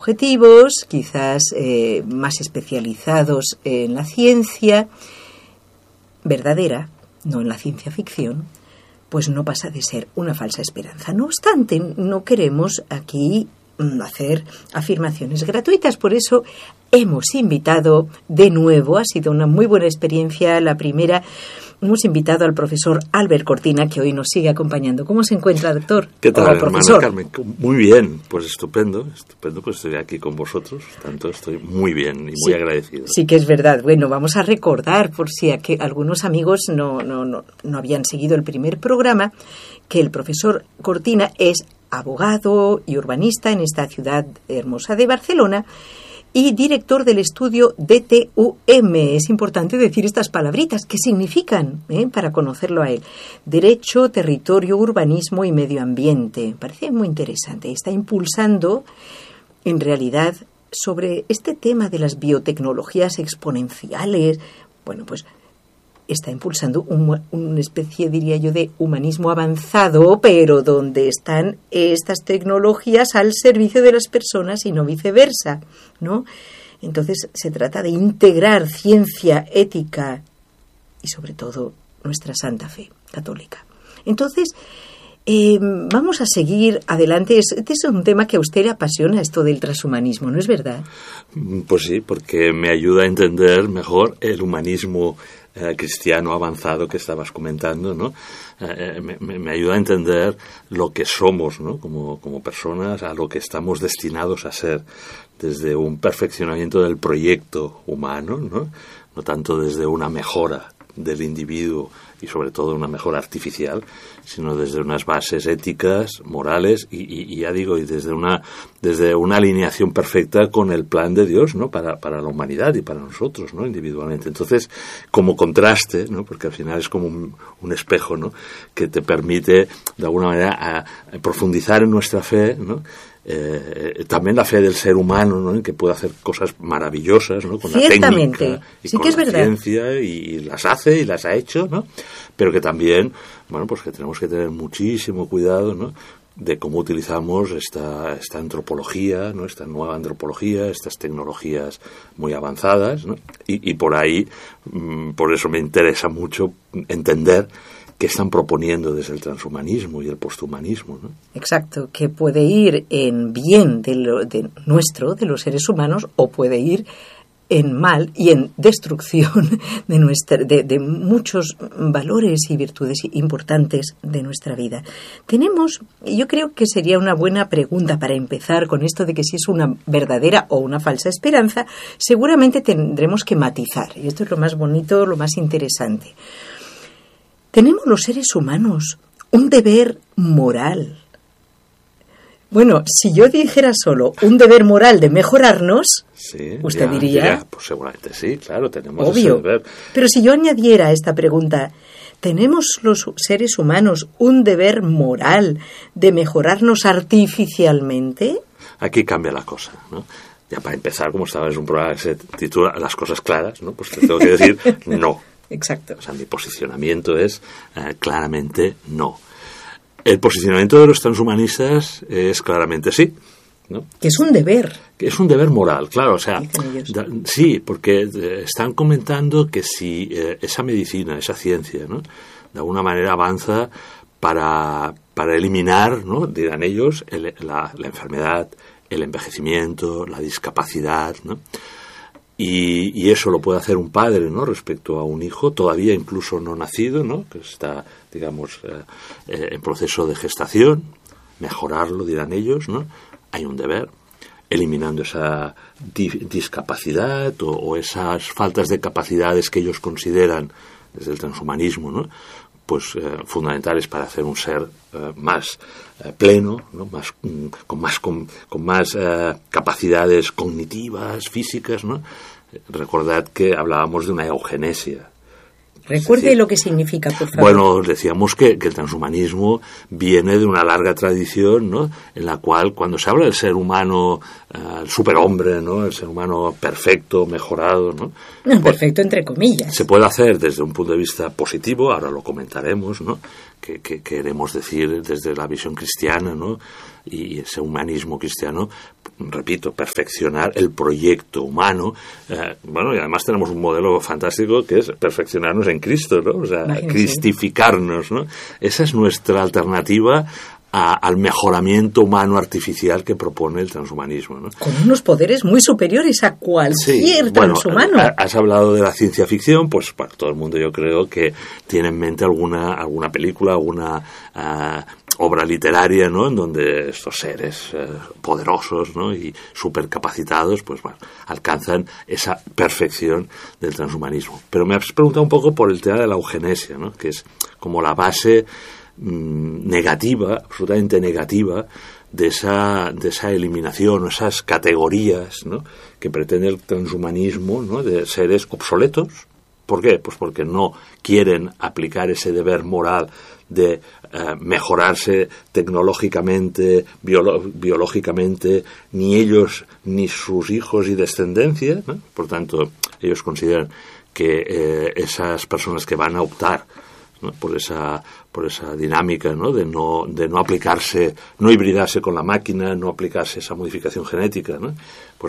objetivos, quizás más especializados en la ciencia verdadera, no en la ciencia ficción, pues no pasa de ser una falsa esperanza. No obstante, no queremos aquí hacer afirmaciones gratuitas, por eso hemos invitado de nuevo, ha sido una muy buena experiencia la primera, hemos invitado al profesor Albert Cortina, que hoy nos sigue acompañando. ¿Cómo se encuentra, doctor? ¿Qué tal, Hola, hermana profesor? Carmen? Muy bien, pues estupendo, pues estoy aquí con vosotros, tanto estoy muy bien y muy agradecido. Sí que es verdad. Bueno, vamos a recordar, por si algunos amigos no habían seguido el primer programa, que el profesor Cortina es abogado y urbanista en esta ciudad hermosa de Barcelona y director del estudio DTUM. Es importante decir estas palabritas. ¿Qué significan? Para conocerlo a él. Derecho, Territorio, Urbanismo y Medio Ambiente. Parece muy interesante. Está impulsando, en realidad, sobre este tema de las biotecnologías exponenciales. Bueno, pues está impulsando una especie, diría yo, de humanismo avanzado, pero donde están estas tecnologías al servicio de las personas y no viceversa, ¿no? Entonces se trata de integrar ciencia, ética y sobre todo nuestra santa fe católica. Entonces, vamos a seguir adelante. Este es un tema que a usted le apasiona, esto del transhumanismo, ¿no es verdad? Pues sí, porque me ayuda a entender mejor el humanismo cristiano avanzado que estabas comentando, ¿no? Me ayuda a entender lo que somos, ¿no? Como personas, a lo que estamos destinados a ser, desde un perfeccionamiento del proyecto humano, ¿no? No tanto desde una mejora del individuo y sobre todo una mejora artificial, sino desde unas bases éticas, morales y ya digo, y desde una alineación perfecta con el plan de Dios, ¿no? Para la humanidad y para nosotros, ¿no? Individualmente. Entonces, como contraste, ¿no? Porque al final es como un espejo, ¿no? Que te permite de alguna manera a profundizar en nuestra fe, ¿no? También la fe del ser humano, ¿no? En que puede hacer cosas maravillosas, ¿no? Con la técnica y sí, con que es la verdad. ciencia, y las hace y las ha hecho, ¿no? Pero que también, bueno, pues que tenemos que tener muchísimo cuidado, ¿no? De cómo utilizamos esta antropología, ¿no? Esta nueva antropología, estas tecnologías muy avanzadas, ¿no? Y por ahí, por eso me interesa mucho entender qué están proponiendo desde el transhumanismo y el posthumanismo, ¿no? Exacto, que puede ir en bien de los seres humanos, o puede ir en mal y en destrucción de muchos valores y virtudes importantes de nuestra vida. Yo creo que sería una buena pregunta para empezar con esto de que si es una verdadera o una falsa esperanza. Seguramente tendremos que matizar, y esto es lo más bonito, lo más interesante. Tenemos los seres humanos un deber moral. Bueno, si yo dijera solo un deber moral de mejorarnos, sí, usted diría... pues seguramente sí, claro, tenemos obvio. ese deber. Pero si yo añadiera a esta pregunta, ¿tenemos los seres humanos un deber moral de mejorarnos artificialmente? Aquí cambia la cosa, ¿no? Ya para empezar, como estaba en un programa que se titula Las cosas claras, ¿no? Pues te tengo que decir no. Exacto. O sea, mi posicionamiento es claramente no. El posicionamiento de los transhumanistas es claramente sí, ¿no? Que es un deber. Que es un deber moral, claro. O sea, sí, porque están comentando que si esa medicina, esa ciencia, ¿no? De alguna manera avanza para eliminar, ¿no? Dirán ellos, la enfermedad, el envejecimiento, la discapacidad, ¿no? Y eso lo puede hacer un padre, ¿no? Respecto a un hijo todavía incluso no nacido, ¿no? Que está, digamos, en proceso de gestación, mejorarlo, dirán ellos, ¿no? Hay un deber, eliminando esa discapacidad o esas faltas de capacidades que ellos consideran desde el transhumanismo, ¿no? Pues fundamentales para hacer un ser más pleno, ¿no? Con más capacidades cognitivas, físicas, ¿no? Recordad que hablábamos de una eugenesia. Recuerde lo que significa, por favor. Bueno, decíamos que el transhumanismo viene de una larga tradición, ¿no? En la cual, cuando se habla del ser humano, el superhombre, ¿no? El ser humano perfecto, mejorado, ¿no? No, perfecto entre comillas. Se puede hacer desde un punto de vista positivo, ahora lo comentaremos, ¿no? Que queremos decir desde la visión cristiana, ¿no? y ese humanismo cristiano, repito, perfeccionar el proyecto humano. Y además tenemos un modelo fantástico que es perfeccionarnos en Cristo, ¿no? O sea, imagínense, cristificarnos, ¿no? Esa es nuestra alternativa al mejoramiento humano artificial que propone el transhumanismo, ¿no? Con unos poderes muy superiores a cualquier transhumano. Has hablado de la ciencia ficción, pues para todo el mundo yo creo que tiene en mente alguna película, alguna obra literaria, ¿no? En donde estos seres poderosos, ¿no? Y supercapacitados, pues bueno, alcanzan esa perfección del transhumanismo. Pero me has preguntado un poco por el tema de la eugenesia, ¿no? Que es como la base negativa, absolutamente negativa, de esa eliminación, esas categorías, ¿no? Que pretende el transhumanismo, ¿no? De seres obsoletos. ¿Por qué? Pues porque no quieren aplicar ese deber moral de mejorarse tecnológicamente, biológicamente, ni ellos ni sus hijos y descendencia, ¿no? Por tanto, ellos consideran que esas personas que van a optar, ¿no? por esa dinámica, ¿no? de no aplicarse, no hibridarse con la máquina, no aplicarse esa modificación genética, ¿no? Pues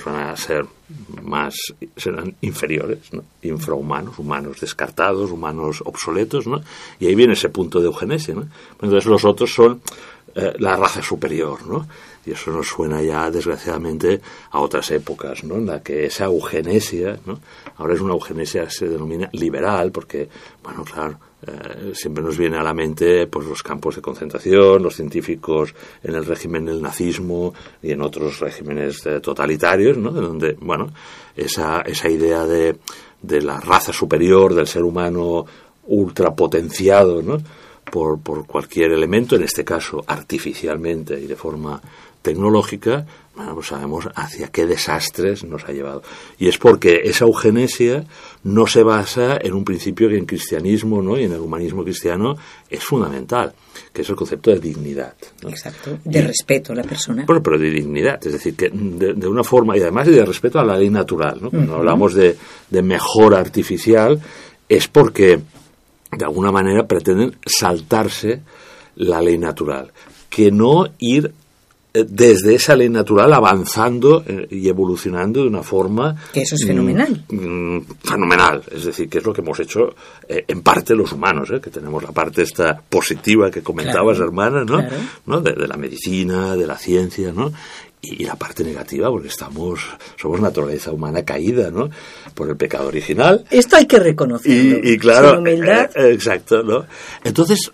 serán inferiores, ¿no? Infrahumanos, humanos descartados, humanos obsoletos, ¿no? Y ahí viene ese punto de eugenesia, ¿no? Entonces los otros son la raza superior, ¿no? Y eso nos suena ya, desgraciadamente, a otras épocas, ¿no? En la que esa eugenesia, ¿no? Ahora es una eugenesia que se denomina liberal, porque, bueno, claro, siempre nos viene a la mente pues los campos de concentración, los científicos en el régimen del nazismo y en otros regímenes totalitarios, ¿no? De donde, bueno, esa idea de la raza superior, del ser humano ultrapotenciado, ¿no? Por cualquier elemento, en este caso artificialmente y de forma tecnológica, bueno, pues sabemos hacia qué desastres nos ha llevado. Y es porque esa eugenesia no se basa en un principio que en cristianismo, ¿no? Y en el humanismo cristiano es fundamental, que es el concepto de dignidad, ¿no? Exacto, de respeto a la persona. Bueno, pero de dignidad, es decir, que de una forma, y además de respeto a la ley natural, ¿no? Cuando hablamos de mejora artificial, es porque de alguna manera pretenden saltarse la ley natural, que no ir desde esa ley natural avanzando y evolucionando de una forma que eso es fenomenal. Fenomenal, es decir, que es lo que hemos hecho en parte los humanos, que tenemos la parte esta positiva que comentabas, claro, hermana, ¿no? Claro. ¿No? De la medicina, de la ciencia, ¿no? Y la parte negativa, porque somos naturaleza humana caída, ¿no? Por el pecado original. Esto hay que reconocerlo. Y claro, sin humildad. Exacto, ¿no? Entonces,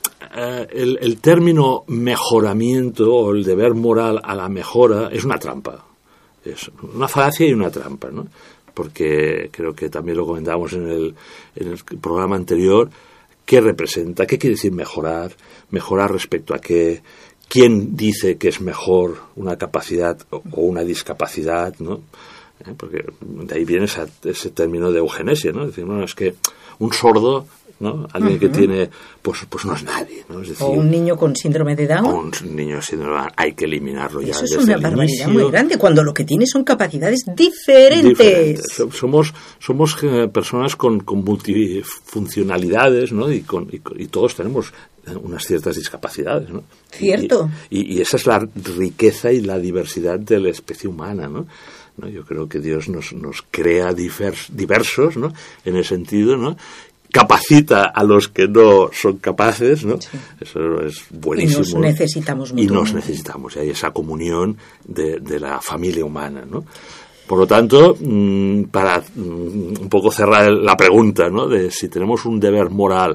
el término mejoramiento o el deber moral a la mejora es una trampa. Es una falacia y una trampa, ¿no? Porque creo que también lo comentábamos en el programa anterior. ¿Qué representa? ¿Qué quiere decir mejorar? ¿Mejorar respecto a qué? ¿Quién dice que es mejor una capacidad o una discapacidad, ¿no? Porque de ahí viene ese término de eugenesia, ¿no? Es decir, bueno, es que un sordo, ¿no? Alguien que tiene, pues no es nadie, ¿no? Es decir, o un niño con síndrome de Down. O un niño con síndrome de Down, hay que eliminarlo ya. Eso es una barbaridad muy grande, cuando lo que tiene son capacidades diferentes. Somos personas con multifuncionalidades, ¿no? Y todos tenemos unas ciertas discapacidades, ¿no? Cierto. Y esa es la riqueza y la diversidad de la especie humana, ¿no? Yo creo que Dios nos crea diversos, ¿no? En ese sentido, ¿no? Capacita a los que no son capaces, ¿no? Sí. Eso es buenísimo. Y nos necesitamos mucho. Y nos necesitamos, hay esa comunión de la familia humana, ¿no? Por lo tanto, para un poco cerrar la pregunta, ¿no? De si tenemos un deber moral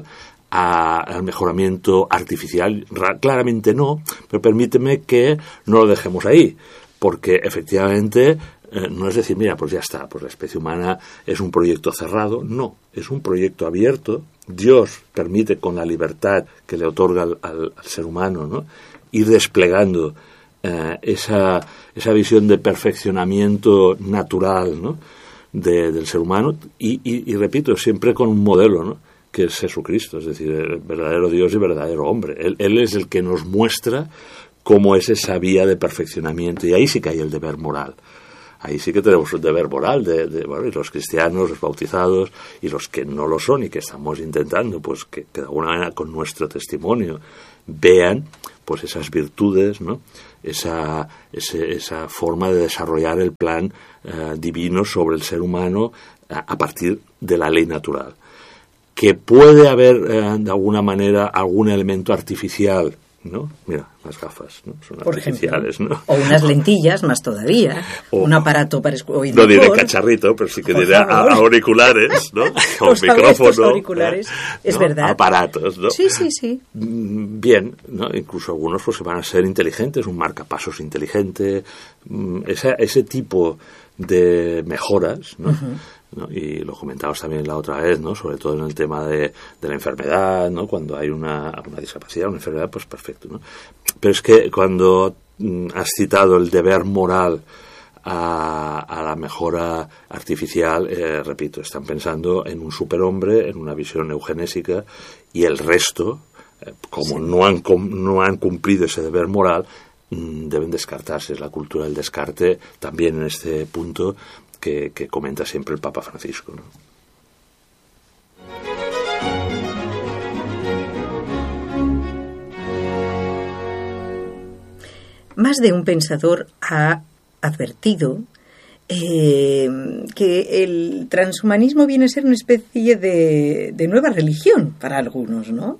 al mejoramiento artificial, claramente no, pero permíteme que no lo dejemos ahí, porque efectivamente no es decir, mira, pues ya está, pues la especie humana es un proyecto cerrado, no, es un proyecto abierto. Dios permite, con la libertad que le otorga al ser humano, ¿no? Ir desplegando esa visión de perfeccionamiento natural, ¿no? Del ser humano y repito, siempre con un modelo, ¿no? Que es Jesucristo, es decir, el verdadero Dios y verdadero hombre. Él es el que nos muestra cómo es esa vía de perfeccionamiento, y ahí sí que hay el deber moral. Ahí sí que tenemos un deber moral bueno, y los cristianos, los bautizados y los que no lo son y que estamos intentando, pues que de alguna manera con nuestro testimonio vean pues esas virtudes, ¿no? Esa forma de desarrollar el plan divino sobre el ser humano a partir de la ley natural. Que puede haber, de alguna manera, algún elemento artificial, ¿no? Mira, las gafas, ¿no? Son por artificiales, ejemplo, ¿no? O unas lentillas, más todavía. O un aparato para oír. No diré cacharrito, pero sí que diré auriculares, ¿no? O micrófono. Auriculares, es verdad. Aparatos, ¿no? Sí. Bien, ¿no? Incluso algunos pues van a ser inteligentes, un marcapasos inteligente, ese tipo de mejoras, ¿no? Uh-huh. ¿No? Y lo comentabas también la otra vez, ¿no? Sobre todo en el tema de la enfermedad, ¿no? Cuando hay una discapacidad, una enfermedad, pues perfecto, ¿no? Pero es que cuando has citado el deber moral a la mejora artificial, repito, están pensando en un superhombre, en una visión eugenésica, y el resto, como no han cumplido ese deber moral, deben descartarse. Es la cultura del descarte también en este punto que comenta siempre el Papa Francisco, ¿no? Más de un pensador ha advertido que el transhumanismo viene a ser una especie de nueva religión para algunos, ¿no?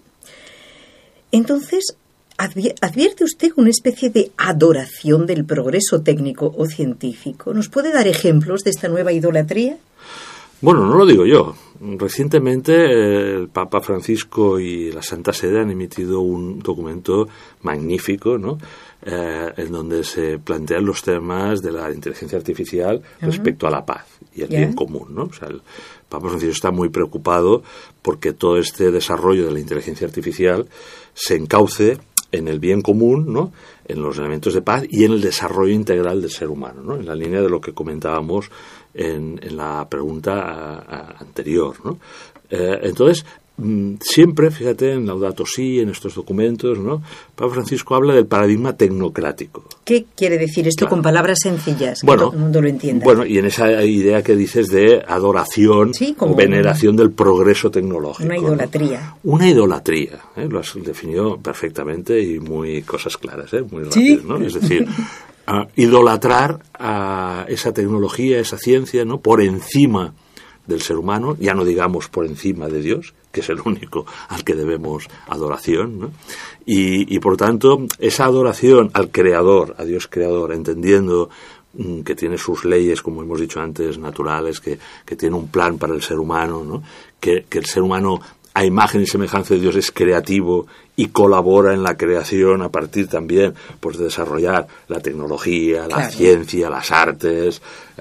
Entonces, ¿advierte usted una especie de adoración del progreso técnico o científico? ¿Nos puede dar ejemplos de esta nueva idolatría? Bueno, no lo digo yo. Recientemente el Papa Francisco y la Santa Sede han emitido un documento magnífico, ¿no? En donde se plantean los temas de la inteligencia artificial respecto a la paz y el bien común, ¿no? O sea, el Papa Francisco está muy preocupado porque todo este desarrollo de la inteligencia artificial se encauce en el bien común, ¿no? En los elementos de paz y en el desarrollo integral del ser humano, ¿no? En la línea de lo que comentábamos en la pregunta anterior, ¿no? Entonces, siempre, fíjate, en Laudato Si, en estos documentos, ¿no? Papa Francisco habla del paradigma tecnocrático. ¿Qué quiere decir esto con palabras sencillas? Que todo el mundo lo entienda. Bueno, y en esa idea que dices de adoración o veneración del progreso tecnológico. Una idolatría. ¿No? Una idolatría, lo has definido perfectamente y muy cosas claras, muy rápido, ¿no? Es decir, idolatrar a esa tecnología, esa ciencia, ¿no? Por encima del ser humano, ya no digamos por encima de Dios, que es el único al que debemos adoración, ¿no? Y por tanto, esa adoración al Creador, a Dios Creador, entendiendo que tiene sus leyes, como hemos dicho antes, naturales, que tiene un plan para el ser humano, ¿no? Que el ser humano, a imagen y semejanza de Dios, es creativo y colabora en la creación a partir también, pues, de desarrollar la tecnología, la ciencia, las artes,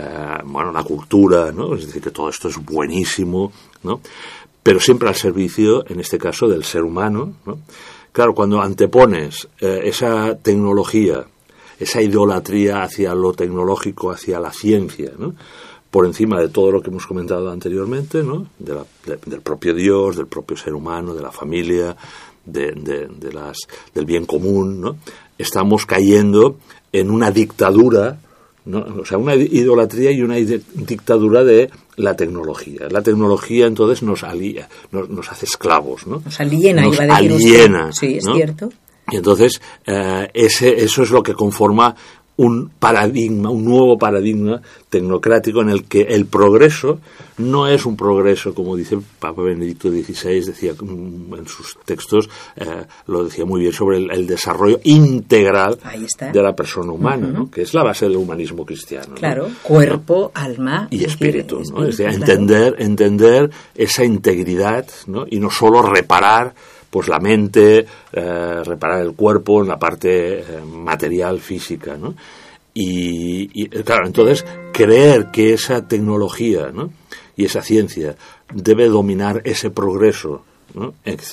la cultura, ¿no? Es decir, que todo esto es buenísimo, ¿no? Pero siempre al servicio, en este caso, del ser humano, ¿no? Claro, cuando antepones esa tecnología, esa idolatría hacia lo tecnológico, hacia la ciencia, ¿no? Por encima de todo lo que hemos comentado anteriormente, ¿no? Del propio Dios, del propio ser humano, de la familia, del bien común, ¿no? Estamos cayendo en una dictadura, ¿no? O sea, una idolatría y una dictadura de la tecnología. La tecnología entonces nos nos hace esclavos, ¿no? Nos aliena, nos iba a decir aliena, usted. Sí, es ¿no? cierto. Y entonces eso es lo que conforma un nuevo paradigma tecnocrático en el que el progreso no es un progreso, como dice Papa Benedicto XVI, decía en sus textos, lo decía muy bien, sobre el desarrollo integral de la persona humana, ¿no? Que es la base del humanismo cristiano. Claro, ¿no? cuerpo, alma y espíritu, ¿no? Es decir, entender esa integridad, ¿no? Y no solo reparar pues la mente, reparar el cuerpo en la parte material, física, ¿no? Y claro, entonces creer que esa tecnología, ¿no? Y esa ciencia debe dominar ese progreso, ¿no?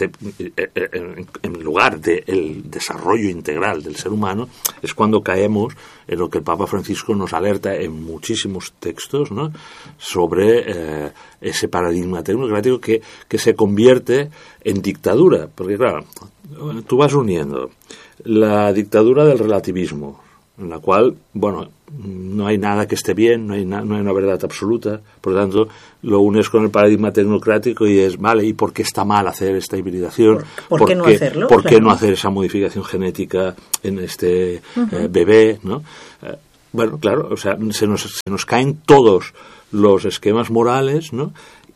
En lugar del desarrollo integral del ser humano, es cuando caemos en lo que el Papa Francisco nos alerta en muchísimos textos, ¿no? Sobre ese paradigma tecnocrático que se convierte en dictadura, porque claro, tú vas uniendo la dictadura del relativismo, en la cual, no hay nada que esté bien, no hay una verdad absoluta, por lo tanto lo unes con el paradigma tecnocrático y es, vale, ¿y por qué está mal hacer esta hibridación? ¿Por qué no hacerlo? ¿Por qué no hacer esa modificación genética en este bebé, ¿no? Bueno, claro, o sea, se nos caen todos los esquemas morales, ¿no?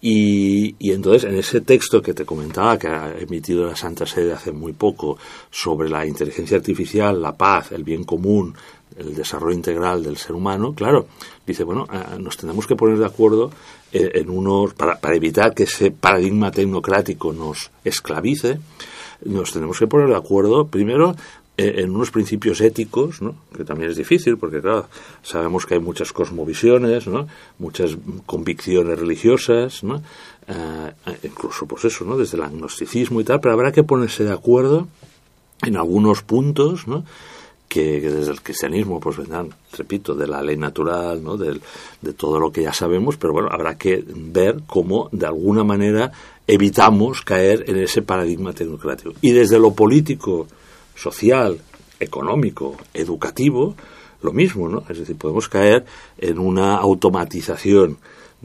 Y entonces, en ese texto que te comentaba, que ha emitido la Santa Sede hace muy poco, sobre la inteligencia artificial, la paz, el bien común, el desarrollo integral del ser humano, claro, dice, bueno, nos tenemos que poner de acuerdo en unos, para evitar que ese paradigma tecnocrático nos esclavice, nos tenemos que poner de acuerdo, primero, en unos principios éticos, ¿no? Que también es difícil porque, claro, sabemos que hay muchas cosmovisiones, ¿no? Muchas convicciones religiosas, ¿no? Incluso, pues eso, ¿no? Desde el agnosticismo y tal, pero habrá que ponerse de acuerdo en algunos puntos, ¿no? Que desde el cristianismo pues vendrán, repito, de la ley natural, ¿no? De todo lo que ya sabemos, pero bueno, habrá que ver cómo de alguna manera evitamos caer en ese paradigma tecnocrático. Y desde lo político, social, económico, educativo, lo mismo, ¿no? Es decir, podemos caer en una automatización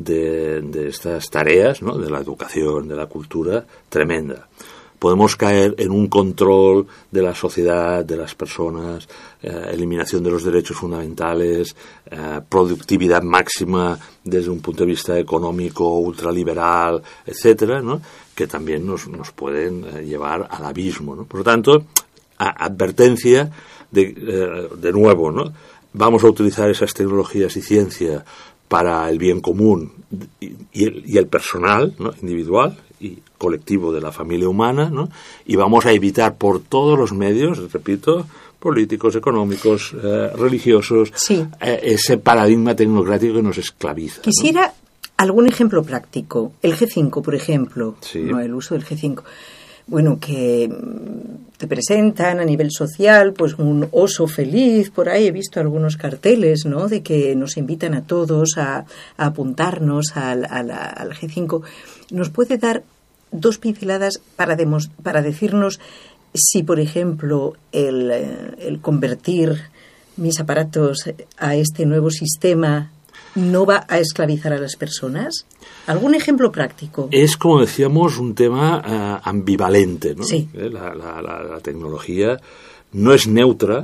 de estas tareas, ¿no? De la educación, de la cultura, tremenda. Podemos caer en un control de la sociedad, de las personas, eliminación de los derechos fundamentales, productividad máxima desde un punto de vista económico, ultraliberal, etcétera, ¿no? Que también nos pueden llevar al abismo, ¿no? Por lo tanto, advertencia de nuevo, ¿no? Vamos a utilizar esas tecnologías y ciencia para el bien común y el personal, ¿no? Individual y colectivo de la familia humana, ¿no? Y vamos a evitar por todos los medios, repito, políticos, económicos, religiosos, sí, ese paradigma tecnocrático que nos esclaviza. Quisiera algún ejemplo práctico. El G5, por ejemplo, sí, ¿no? El uso del G5. Bueno, que te presentan a nivel social, pues un oso feliz, por ahí he visto algunos carteles, ¿no? De que nos invitan a todos a apuntarnos al G5. ¿Nos puede dar dos pinceladas para decirnos si, por ejemplo, el convertir mis aparatos a este nuevo sistema no va a esclavizar a las personas? ¿Algún ejemplo práctico? Es, como decíamos, un tema ambivalente, ¿no? Sí. La tecnología no es neutra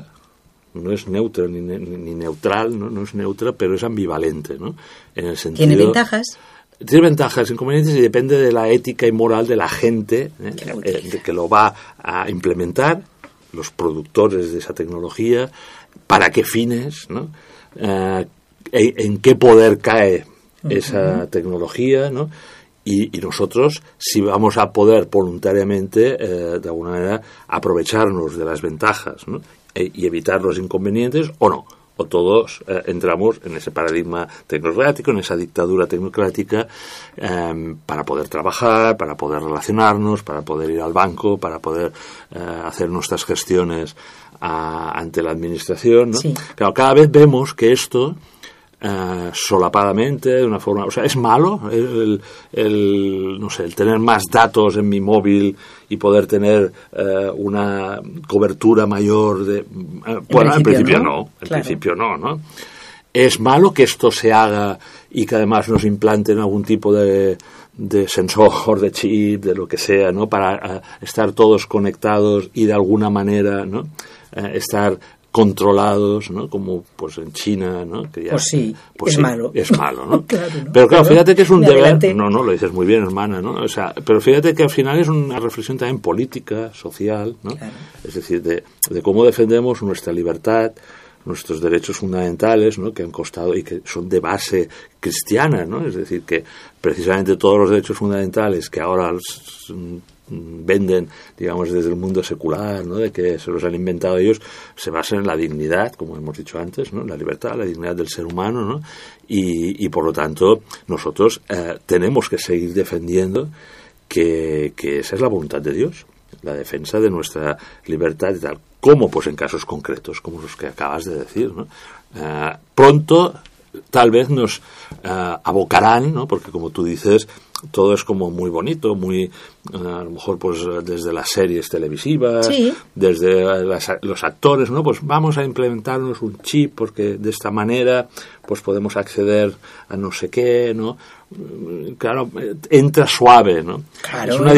ni neutral, ¿no? No es neutra, pero es ambivalente, ¿no? En el sentido, ¿tiene ventajas? Tiene ventajas, inconvenientes, y depende de la ética y moral de la gente que lo va a implementar, los productores de esa tecnología, para qué fines, ¿no? En qué poder cae esa tecnología, ¿no? Y nosotros, si vamos a poder voluntariamente, de alguna manera, aprovecharnos de las ventajas, ¿no? Y evitar los inconvenientes, o no. O todos entramos en ese paradigma tecnocrático, en esa dictadura tecnocrática, para poder trabajar, para poder relacionarnos, para poder ir al banco, para poder hacer nuestras gestiones ante la administración, ¿no? Sí. Claro, cada vez vemos que esto, solapadamente, de una forma, o sea, es malo el tener más datos en mi móvil y poder tener una cobertura mayor de, bueno, en principio no, principio no. Es malo que esto se haga y que además nos implanten algún tipo de sensor, de chip, de lo que sea, ¿no? Para estar todos conectados y de alguna manera, ¿no? Estar controlados, ¿no? Como pues en China, ¿no? Que ya, pues sí, es malo, ¿no? Claro, ¿no? Pero claro, fíjate que es un deber, no, lo dices muy bien, hermana, ¿no? O sea, pero fíjate que al final es una reflexión también política, social, ¿no? Claro. Es decir, de cómo defendemos nuestra libertad, nuestros derechos fundamentales, ¿no? Que han costado y que son de base cristiana, ¿no? Es decir, que precisamente todos los derechos fundamentales que ahora venden, digamos, desde el mundo secular, ¿no? De que se los han inventado ellos, se basan en la dignidad, como hemos dicho antes, ¿no? La libertad, la dignidad del ser humano, ¿no? Y por lo tanto, nosotros tenemos que seguir defendiendo que esa es la voluntad de Dios, la defensa de nuestra libertad y tal. ¿Cómo? Pues en casos concretos, como los que acabas de decir, ¿no? Pronto tal vez nos abocarán, ¿no? Porque como tú dices, todo es como muy bonito, muy, a lo mejor pues desde las series televisivas, sí, desde los actores, ¿no? Pues vamos a implementarnos un chip porque de esta manera pues podemos acceder a no sé qué, ¿no? Claro, entra suave, ¿no? Claro, es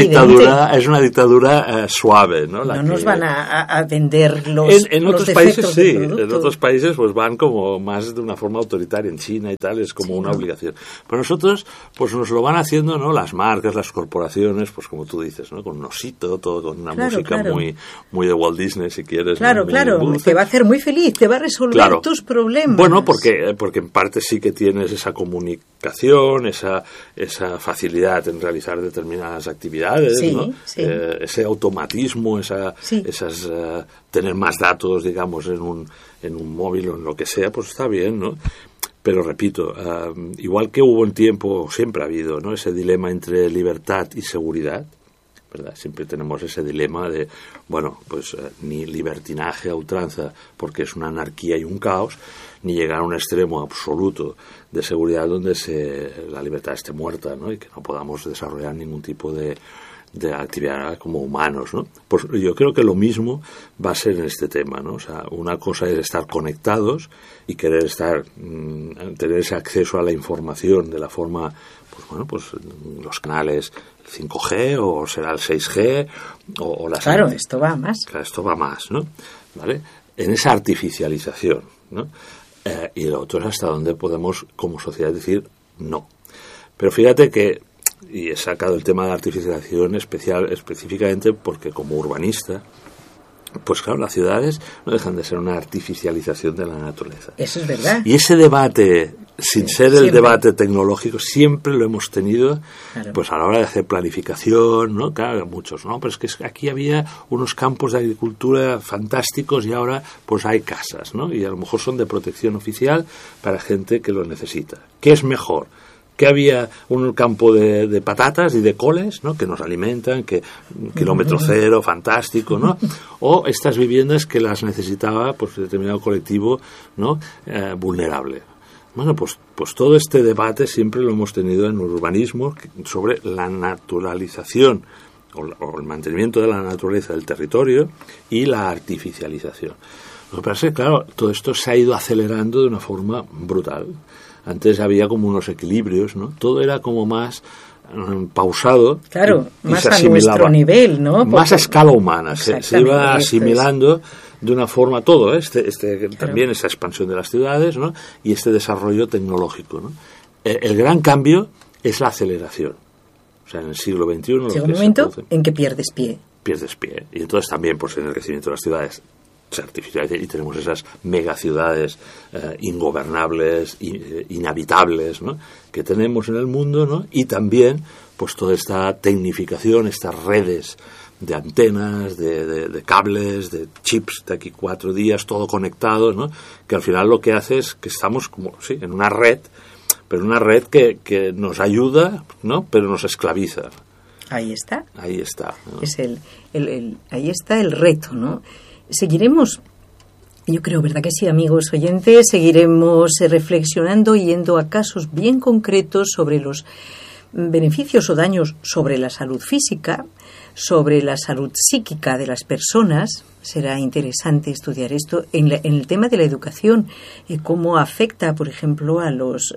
una dictadura suave, ¿no? No nos van a vender en los otros países sí, del en otros países pues van como más de una forma autoritaria, en China y tal, es como una obligación. Pero nosotros pues nos lo van haciendo, ¿no? Las marcas, las corporaciones, pues como tú dices, ¿no? Con un osito, todo con una música muy de Walt Disney, si quieres. Claro, ¿no? te va a hacer muy feliz, te va a resolver tus problemas. Bueno, porque en parte sí que tienes esa comunicación, esa facilidad en realizar determinadas actividades, sí, ¿no? Sí. Ese automatismo, esas tener más datos, digamos, en un móvil o en lo que sea, pues está bien, ¿no? Pero repito, igual que hubo un tiempo, siempre ha habido, ¿no? Ese dilema entre libertad y seguridad, ¿verdad? Siempre tenemos ese dilema de, bueno, pues ni libertinaje a ultranza porque es una anarquía y un caos, ni llegar a un extremo absoluto de seguridad donde la libertad esté muerta, ¿no? Y que no podamos desarrollar ningún tipo de actividad como humanos, ¿no? Pues yo creo que lo mismo va a ser en este tema, ¿no? O sea, una cosa es estar conectados y querer tener ese acceso a la información de la forma, pues bueno, pues los canales 5G o será el 6G o las... Claro, esto va más. Claro, esto va más, ¿no? ¿Vale? En esa artificialización, ¿no? Y lo otro es hasta dónde podemos como sociedad decir no. Pero fíjate que, y he sacado el tema de la artificialización específicamente porque como urbanista, pues claro, las ciudades no dejan de ser una artificialización de la naturaleza. Eso es verdad. Y ese debate, sin ser el debate tecnológico, siempre lo hemos tenido, pues a la hora de hacer planificación, ¿no? Claro, muchos, ¿no? Pero es que aquí había unos campos de agricultura fantásticos y ahora pues hay casas, ¿no? Y a lo mejor son de protección oficial para gente que lo necesita. ¿Qué es mejor? Que había un campo de patatas y de coles, ¿no? Que nos alimentan, que kilómetro cero, fantástico, ¿no? O estas viviendas que las necesitaba pues determinado colectivo, ¿no? Vulnerable. Bueno, pues todo este debate siempre lo hemos tenido en urbanismo sobre la naturalización o el mantenimiento de la naturaleza del territorio y la artificialización. Lo que pasa es que, claro, todo esto se ha ido acelerando de una forma brutal. Antes había como unos equilibrios, ¿no? Todo era como más pausado. Claro, más a nuestro nivel, ¿no? Más a escala humana. Se iba asimilando de una forma todo, ¿eh? También esa expansión de las ciudades, ¿no? Y este desarrollo tecnológico, ¿no? El gran cambio es la aceleración. O sea, en el siglo XXI... Llega un momento en que pierdes pie. Pierdes pie. Y entonces también, pues en el crecimiento de las ciudades se artificializa y tenemos esas megaciudades ingobernables, inhabitables, ¿no? Que tenemos en el mundo, ¿no? Y también, pues toda esta tecnificación, estas redes de antenas, de cables, de chips de aquí 4 días, todo conectado, ¿no? Que al final lo que hace es que estamos como, sí, en una red, pero una red que nos ayuda, ¿no? Pero nos esclaviza. Ahí está. Ahí está, ¿no? Es ahí está el reto, ¿no? Seguiremos, yo creo, ¿verdad que sí, amigos oyentes? Seguiremos reflexionando y yendo a casos bien concretos sobre los beneficios o daños sobre la salud física, sobre la salud psíquica de las personas. Será interesante estudiar esto en el tema de la educación, cómo afecta, por ejemplo, a los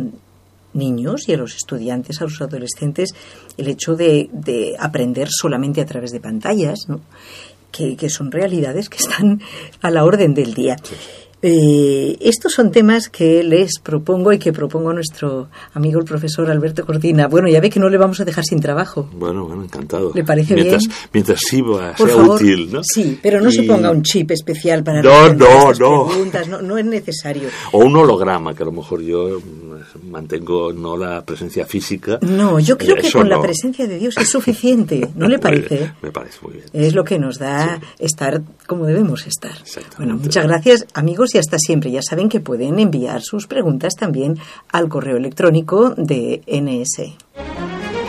niños y a los estudiantes, a los adolescentes, el hecho de aprender solamente a través de pantallas, ¿no? Que son realidades que están a la orden del día. Sí. Estos son temas que les propongo y que propongo a nuestro amigo el profesor Alberto Cortina. Bueno, ya ve que no le vamos a dejar sin trabajo. Bueno, encantado. ¿Le parece bien? Mientras sí sea favor, útil, ¿no? Sí, pero no se ponga un chip especial para estas preguntas. No es necesario. O un holograma, que a lo mejor yo mantengo no la presencia física. No, yo creo que con la presencia de Dios es suficiente. ¿No le parece? Me parece muy bien. Es lo que nos da estar como debemos estar. Bueno, muchas gracias, amigos, y hasta siempre. Ya saben que pueden enviar sus preguntas también al correo electrónico de NS.